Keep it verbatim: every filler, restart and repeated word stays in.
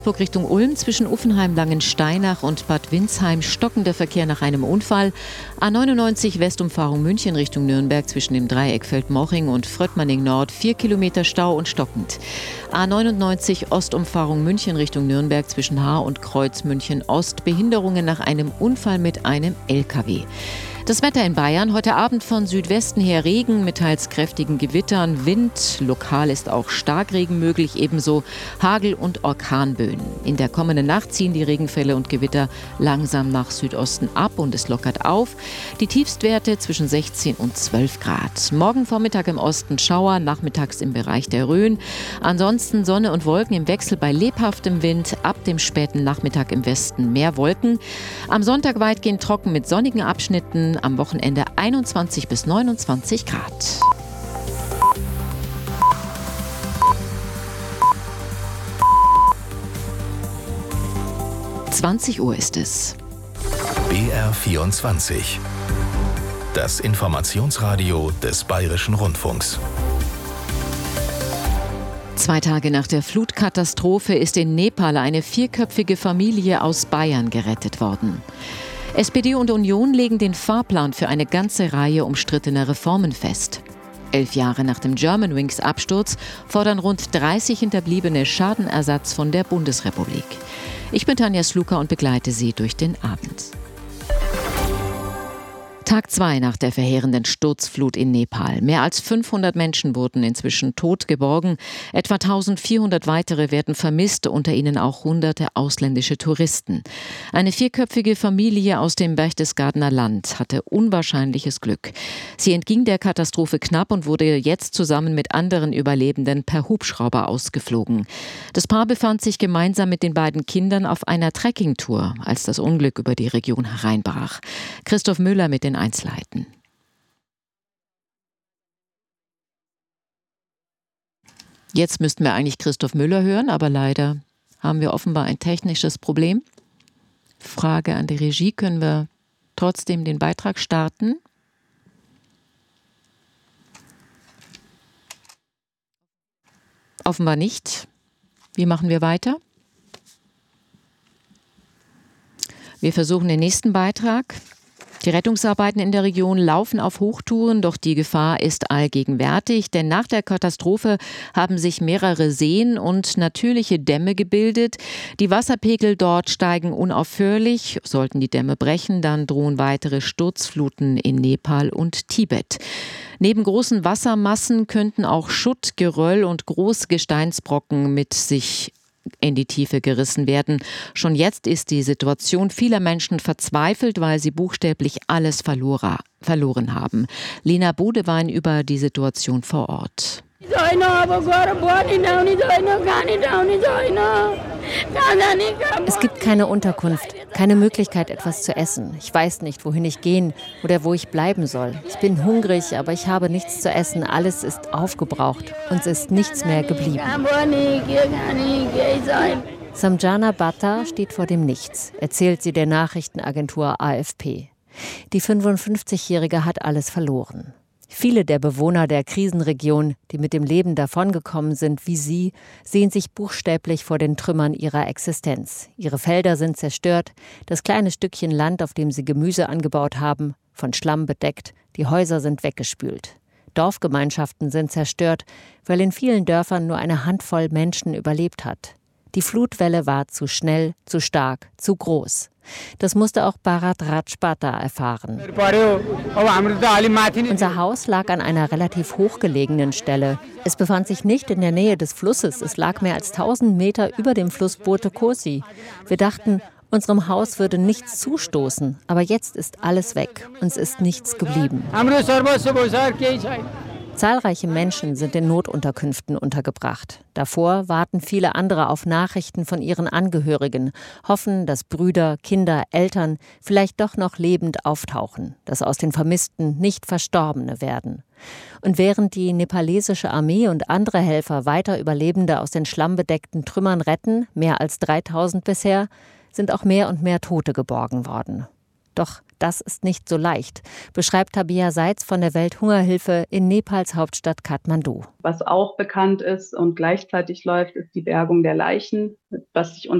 Richtung Ulm zwischen Uffenheim-Langensteinach und Bad Windsheim stockender Verkehr nach einem Unfall. A neunundneunzig Westumfahrung München Richtung Nürnberg zwischen dem Dreieck Feldmoching und Fröttmanning Nord vier Kilometer Stau und stockend. A neunundneunzig Ostumfahrung München Richtung Nürnberg zwischen Haar und Kreuz München Ost Behinderungen nach einem Unfall mit einem L K W. Das Wetter in Bayern, heute Abend von Südwesten her Regen mit teils kräftigen Gewittern, Wind, lokal ist auch Starkregen möglich, ebenso Hagel- und Orkanböen. In der kommenden Nacht ziehen die Regenfälle und Gewitter langsam nach Südosten ab und es lockert auf. Die Tiefstwerte zwischen sechzehn und zwölf Grad. Morgen Vormittag im Osten Schauer, nachmittags im Bereich der Rhön. Ansonsten Sonne und Wolken im Wechsel bei lebhaftem Wind, ab dem späten Nachmittag im Westen mehr Wolken. Am Sonntag weitgehend trocken mit sonnigen Abschnitten. Am Wochenende einundzwanzig bis neunundzwanzig Grad. zwanzig Uhr ist es. B R vierundzwanzig. Das Informationsradio des Bayerischen Rundfunks. Zwei Tage nach der Flutkatastrophe ist in Nepal eine vierköpfige Familie aus Bayern gerettet worden. S P D und Union legen den Fahrplan für eine ganze Reihe umstrittener Reformen fest. Elf Jahre nach dem Germanwings-Absturz fordern rund dreißig Hinterbliebene Schadenersatz von der Bundesrepublik. Ich bin Tanja Sluka und begleite Sie durch den Abend. Tag zwei nach der verheerenden Sturzflut in Nepal. Mehr als fünfhundert Menschen wurden inzwischen tot geborgen. Etwa eintausendvierhundert weitere werden vermisst, unter ihnen auch hunderte ausländische Touristen. Eine vierköpfige Familie aus dem Berchtesgadener Land hatte unwahrscheinliches Glück. Sie entging der Katastrophe knapp und wurde jetzt zusammen mit anderen Überlebenden per Hubschrauber ausgeflogen. Das Paar befand sich gemeinsam mit den beiden Kindern auf einer Trekkingtour, als das Unglück über die Region hereinbrach. Christoph Müller mit den Einzelheiten. Jetzt müssten wir eigentlich Christoph Müller hören, aber leider haben wir offenbar ein technisches Problem. Frage an die Regie, können wir trotzdem den Beitrag starten? Offenbar nicht. Wie machen wir weiter? Wir versuchen den nächsten Beitrag. Die Rettungsarbeiten in der Region laufen auf Hochtouren, doch die Gefahr ist allgegenwärtig, denn nach der Katastrophe haben sich mehrere Seen und natürliche Dämme gebildet. Die Wasserpegel dort steigen unaufhörlich. Sollten die Dämme brechen, dann drohen weitere Sturzfluten in Nepal und Tibet. Neben großen Wassermassen könnten auch Schutt, Geröll und Großgesteinsbrocken mit sich in die Tiefe gerissen werden. Schon jetzt ist die Situation vieler Menschen verzweifelt, weil sie buchstäblich alles verloren haben. Lena Bodewein über die Situation vor Ort. Es gibt keine Unterkunft, keine Möglichkeit, etwas zu essen. Ich weiß nicht, wohin ich gehen oder wo ich bleiben soll. Ich bin hungrig, aber ich habe nichts zu essen. Alles ist aufgebraucht. Uns ist nichts mehr geblieben. Samjana Bhatta steht vor dem Nichts, erzählt sie der Nachrichtenagentur A F P. Die fünfundfünfzigjährige hat alles verloren. Viele der Bewohner der Krisenregion, die mit dem Leben davongekommen sind wie sie, sehen sich buchstäblich vor den Trümmern ihrer Existenz. Ihre Felder sind zerstört, das kleine Stückchen Land, auf dem sie Gemüse angebaut haben, von Schlamm bedeckt, die Häuser sind weggespült. Dorfgemeinschaften sind zerstört, weil in vielen Dörfern nur eine Handvoll Menschen überlebt hat. Die Flutwelle war zu schnell, zu stark, zu groß. Das musste auch Bharat Rajpata erfahren. Unser Haus lag an einer relativ hochgelegenen Stelle. Es befand sich nicht in der Nähe des Flusses. Es lag mehr als tausend Meter über dem Fluss Bote Kosi. Wir dachten, unserem Haus würde nichts zustoßen. Aber jetzt ist alles weg. Uns ist nichts geblieben. Zahlreiche Menschen sind in Notunterkünften untergebracht. Davor warten viele andere auf Nachrichten von ihren Angehörigen, hoffen, dass Brüder, Kinder, Eltern vielleicht doch noch lebend auftauchen, dass aus den Vermissten nicht Verstorbene werden. Und während die nepalesische Armee und andere Helfer weiter Überlebende aus den schlammbedeckten Trümmern retten, mehr als dreitausend bisher, sind auch mehr und mehr Tote geborgen worden. Doch Das ist nicht so leicht, beschreibt Tabia Seitz von der Welthungerhilfe in Nepals Hauptstadt Kathmandu. Was auch bekannt ist und gleichzeitig läuft, ist die Bergung der Leichen, was sich